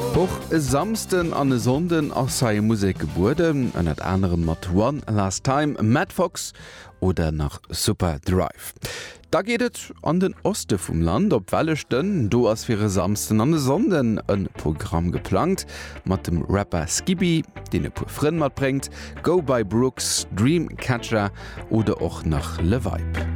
Auch samsten an de Sonden aus seine Musik geboren, an et anderen mat One Last Time, Matt Fox oder nach Super Drive. Da geht es an den Osten vom Land, op Wellechten, do as für samsten an de Sonden ein Programm geplant, mit dem Rapper Skippy, den e pur Fren mat bringt, Go by Brooks, Dreamcatcher oder auch nach Le Vibe.